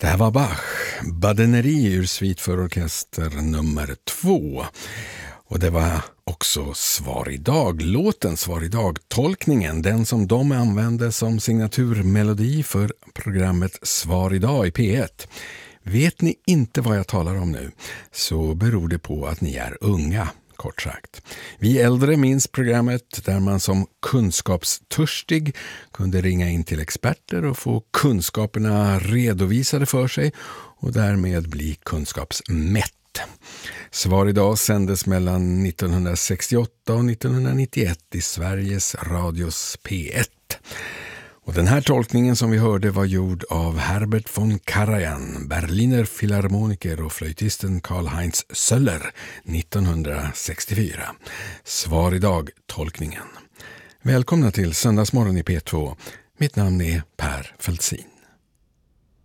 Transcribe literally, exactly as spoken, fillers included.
Det här var Bach, Badeneri ur Svit för orkester nummer två. Och det var också Svar idag, låten Svar idag, tolkningen, den som de använde som signaturmelodi för programmet Svar idag i P ett. Vet ni inte vad jag talar om nu, så beror det på att ni är unga. Kort sagt. Vi äldre minns programmet där man som kunskapstörstig kunde ringa in till experter och få kunskaperna redovisade för sig och därmed bli kunskapsmätt. Svar idag sändes mellan nittonhundrasextioåtta och nittonhundranittioett i Sveriges Radios P ett. Och den här tolkningen som vi hörde var gjord av Herbert von Karajan, Berliner Philharmoniker och flöjtisten Karl-Heinz Söller nittonhundrasextiofyra. Svar idag, tolkningen. Välkomna till Söndagsmorgon i P två. Mitt namn är Per Fältsin.